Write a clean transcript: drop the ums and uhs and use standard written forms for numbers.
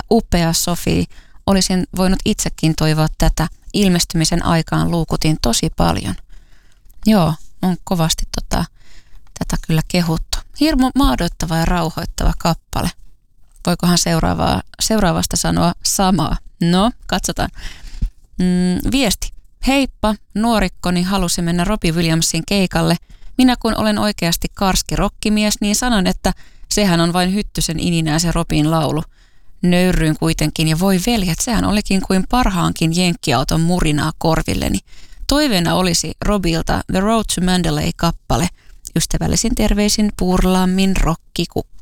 upea Sophie. Olisin voinut itsekin toivoa tätä. Ilmestymisen aikaan luukutin tosi paljon. Joo, on kovasti tätä kyllä kehuttu. Hirmu maadoittava ja rauhoittava kappale. Voikohan seuraavasta sanoa samaa? No, katsotaan. Viesti. Heippa, nuorikkoni halusi mennä Robbie Williamsin keikalle. Minä kun olen oikeasti karski rokkimies, niin sanon, että sehän on vain Hyttysen ininää se Robin laulu. Nöyrryin kuitenkin ja voi veljet, sehän olikin kuin parhaankin jenkkiauton murinaa korvilleni. Toiveena olisi Robilta The Road to Mandalay-kappale. Ystävällisin terveisin Puurlammin rokkikukka.